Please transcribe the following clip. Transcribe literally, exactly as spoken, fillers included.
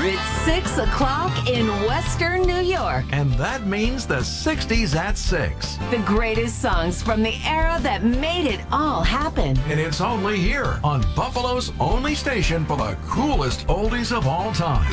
It's six o'clock in Western New York. And that means the sixties at six. The greatest songs from the era that made it all happen. And it's only here on Buffalo's only station for the coolest oldies of all time.